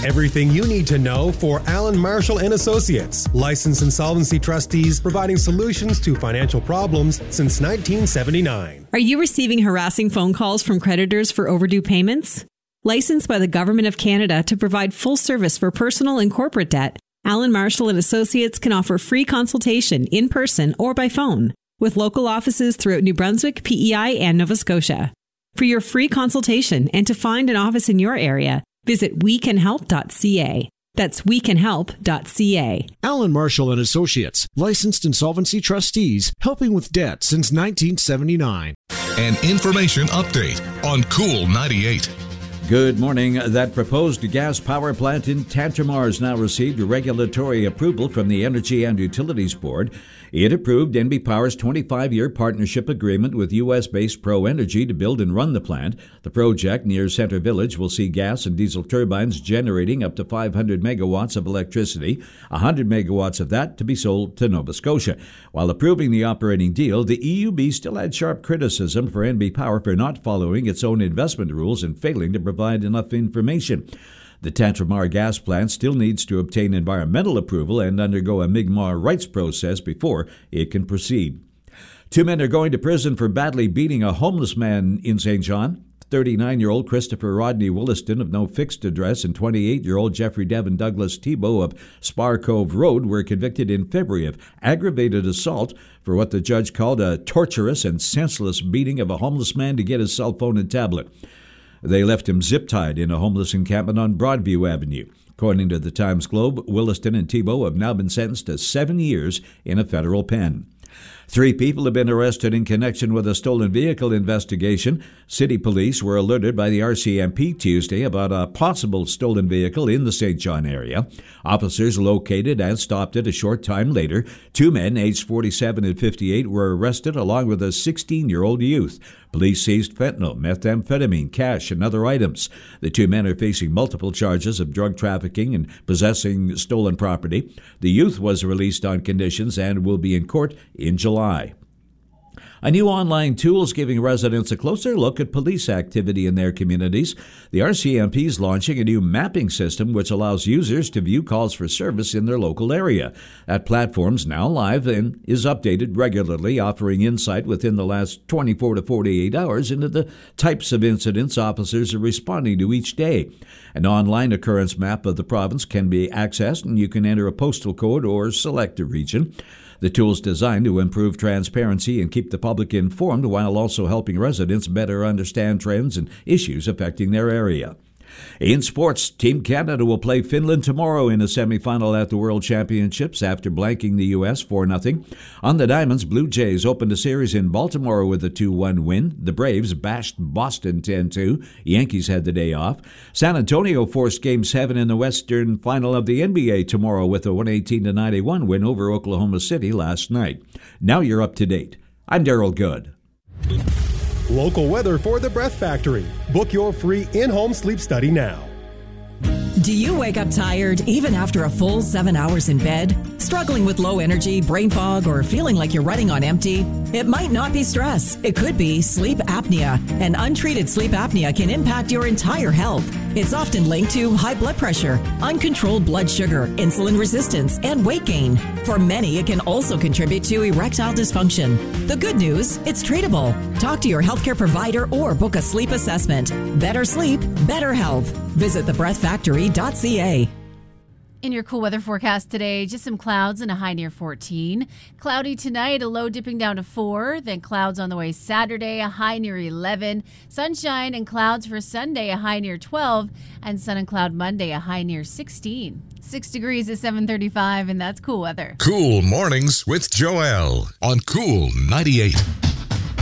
Everything you need to know for Alan Marshall and Associates, licensed insolvency trustees providing solutions to financial problems since 1979. Are you receiving harassing phone calls from creditors for overdue payments? Licensed by the Government of Canada to provide full service for personal and corporate debt, Alan Marshall and Associates can offer free consultation in person or by phone with local offices throughout New Brunswick, PEI, and Nova Scotia. For your free consultation and to find an office in your area, visit wecanhelp.ca. That's wecanhelp.ca. Alan Marshall and Associates, licensed insolvency trustees, helping with debt since 1979. An information update on Cool 98. Good morning. That proposed gas power plant in Tantramar has now received regulatory approval from the Energy and Utilities Board. It approved NB Power's 25-year partnership agreement with U.S.-based Pro Energy to build and run the plant. The project near Centre Village will see gas and diesel turbines generating up to 500 megawatts of electricity, 100 megawatts of that to be sold to Nova Scotia. While approving the operating deal, the EUB still had sharp criticism for NB Power for not following its own investment rules and failing to provide enough information. The Tantramar gas plant still needs to obtain environmental approval and undergo a Mi'kmaq rights process before it can proceed. 2 men are going to prison for badly beating a homeless man in St. John. 39-year-old Christopher Rodney Williston of no fixed address and 28-year-old Jeffrey Devin Douglas Thibault of Spar Cove Road were convicted in February of aggravated assault for what the judge called a torturous and senseless beating of a homeless man to get his cell phone and tablet. They left him zip-tied in a homeless encampment on Broadview Avenue. According to the Times-Globe, Williston and Thibault have now been sentenced to 7 years in a federal pen. 3 people have been arrested in connection with a stolen vehicle investigation. City police were alerted by the RCMP Tuesday about a possible stolen vehicle in the St. John area. Officers located and stopped it a short time later. 2 men, aged 47 and 58, were arrested along with a 16-year-old youth. Police seized fentanyl, methamphetamine, cash, and other items. The 2 men are facing multiple charges of drug trafficking and possessing stolen property. The youth was released on conditions and will be in court in July. A new online tool is giving residents a closer look at police activity in their communities. The RCMP is launching a new mapping system which allows users to view calls for service in their local area. That platform's now live and is updated regularly, offering insight within the last 24 to 48 hours into the types of incidents officers are responding to each day. An online occurrence map of the province can be accessed, and you can enter a postal code or select a region. The tool is designed to improve transparency and keep the public informed while also helping residents better understand trends and issues affecting their area. In sports, Team Canada will play Finland tomorrow in a semifinal at the World Championships after blanking the U.S. 4-0. On the Diamonds, Blue Jays opened a series in Baltimore with a 2-1 win. The Braves bashed Boston 10-2. Yankees had the day off. San Antonio forced Game 7 in the Western Final of the NBA tomorrow with a 118-91 win over Oklahoma City last night. Now you're up to date. I'm Daryl Good. Local weather for the Breath Factory. Book your free in-home sleep study now. Do you wake up tired even after a full 7 hours in bed? Struggling with low energy, brain fog, or feeling like you're running on empty? It might not be stress. It could be sleep apnea. And untreated sleep apnea can impact your entire health. It's often linked to high blood pressure, uncontrolled blood sugar, insulin resistance, and weight gain. For many, it can also contribute to erectile dysfunction. The good news, it's treatable. Talk to your healthcare provider or book a sleep assessment. Better sleep, better health. Visit thebreathfactory.ca. In your cool weather forecast today, just some clouds and a high near 14. Cloudy tonight, a low dipping down to 4. Then clouds on the way Saturday, a high near 11. Sunshine and clouds for Sunday, a high near 12. And sun and cloud Monday, a high near 16. 6 degrees at 7:35, and that's cool weather. Cool Mornings with Joelle on Cool 98.